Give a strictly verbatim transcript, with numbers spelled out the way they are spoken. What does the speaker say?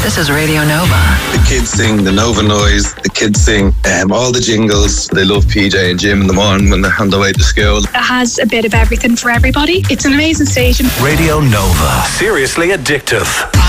This is Radio Nova. The kids sing the Nova Noise. The kids sing um, all the jingles. They love P J and Jim in the morning when they're on their way to school. It has a bit of everything for everybody. It's an amazing station. Radio Nova. Seriously addictive.